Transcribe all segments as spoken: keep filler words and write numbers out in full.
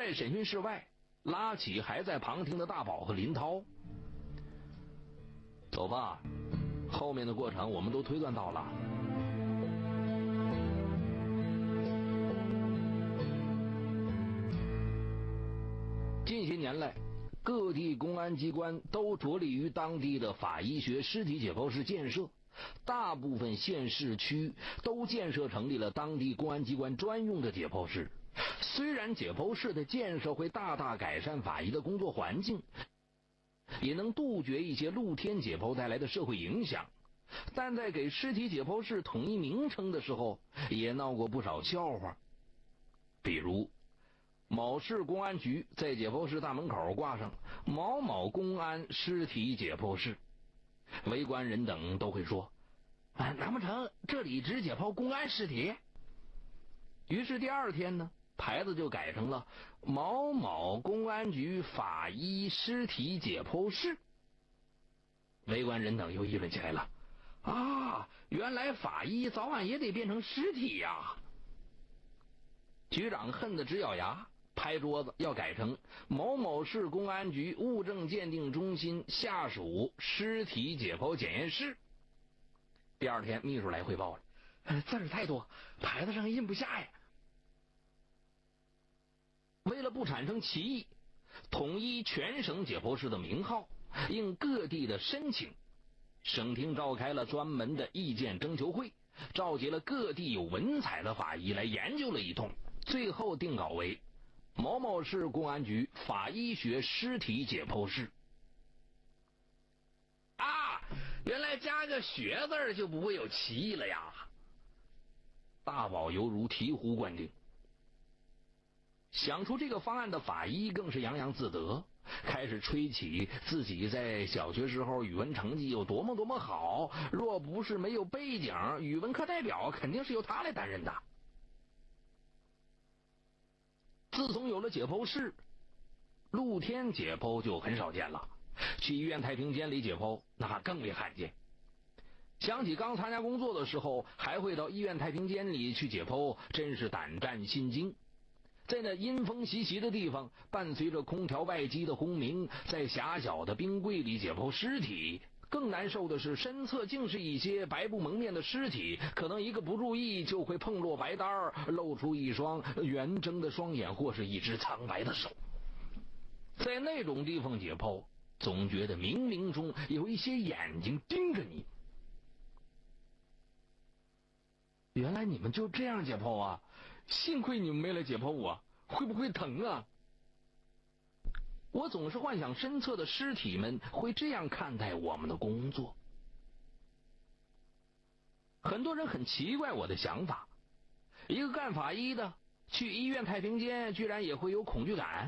在审讯室外拉起还在旁听的大宝和林涛。走吧，后面的过程我们都推断到了。近些年来，各地公安机关都着力于当地的法医学尸体解剖室建设，大部分县市区都建设成立了当地公安机关专用的解剖室。虽然解剖室的建设会大大改善法医的工作环境，也能杜绝一些露天解剖带来的社会影响，但在给尸体解剖室统一名称的时候，也闹过不少笑话。比如某市公安局在解剖室大门口挂上某某公安尸体解剖室，围观人等都会说，啊，难不成这里只解剖公安尸体？于是第二天呢，牌子就改成了某某公安局法医尸体解剖室。围观人等又议论起来了，啊，原来法医早晚也得变成尸体呀！局长恨得直咬牙，拍桌子要改成某某市公安局物证鉴定中心下属尸体解剖检验室。第二天秘书来汇报了，呃、字儿太多，牌子上印不下呀。为了不产生歧义，统一全省解剖室的名号，应各地的申请，省厅召开了专门的意见征求会，召集了各地有文采的法医来研究了一通，最后定稿为某某市公安局法医学尸体解剖室。啊，原来加个学字就不会有歧义了呀！大宝犹如醍醐灌顶。想出这个方案的法医更是洋洋自得，开始吹起自己在小学时候语文成绩有多么多么好，若不是没有背景，语文课代表肯定是由他来担任的。自从有了解剖室，露天解剖就很少见了，去医院太平间里解剖那更为罕见。想起刚参加工作的时候还会到医院太平间里去解剖，真是胆战心惊。在那阴风习习的地方，伴随着空调外机的轰鸣，在狭小的冰柜里解剖尸体。更难受的是，身侧竟是一些白布蒙面的尸体，可能一个不注意就会碰落白单，露出一双圆睁的双眼或是一只苍白的手。在那种地方解剖，总觉得冥冥中有一些眼睛盯着你。原来你们就这样解剖啊，幸亏你们没来解剖我，会不会疼啊？我总是幻想身侧的尸体们会这样看待我们的工作。很多人很奇怪我的想法，一个干法医的去医院太平间居然也会有恐惧感。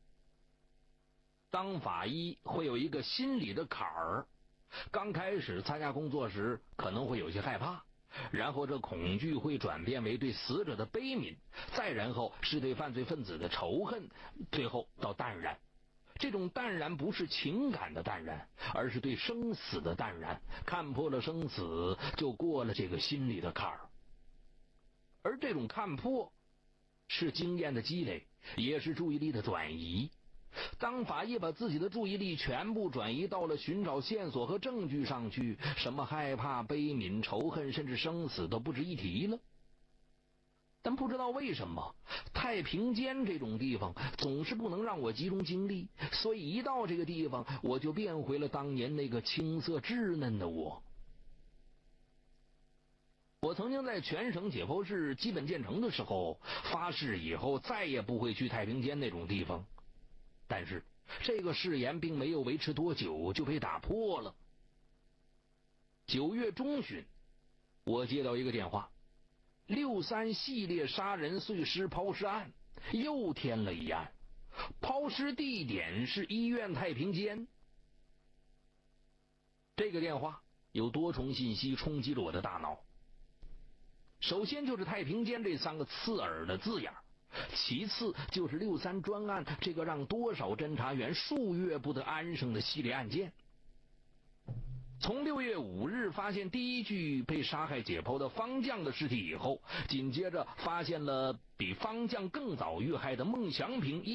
当法医会有一个心理的坎儿，刚开始参加工作时可能会有些害怕，然后这恐惧会转变为对死者的悲悯，再然后是对犯罪分子的仇恨，最后到淡然。这种淡然不是情感的淡然，而是对生死的淡然，看破了生死，就过了这个心理的坎儿。而这种看破是经验的积累，也是注意力的转移。当法医把自己的注意力全部转移到了寻找线索和证据上去，什么害怕、悲悯、仇恨甚至生死都不值一提了。但不知道为什么太平间这种地方总是不能让我集中精力，所以一到这个地方我就变回了当年那个青涩稚嫩的我。我曾经在全省解剖室基本建成的时候发誓以后再也不会去太平间那种地方，但是这个誓言并没有维持多久就被打破了。九月中旬，我接到一个电话，六三系列杀人碎尸抛尸案又添了一案，抛尸地点是医院太平间。这个电话有多重信息冲击了我的大脑。首先就是太平间这三个刺耳的字眼，其次就是六三专案这个让多少侦查员数月不得安生的系列案件。从六月五日发现第一具被杀害解剖的方将的尸体以后，紧接着发现了比方将更早遇害的孟祥平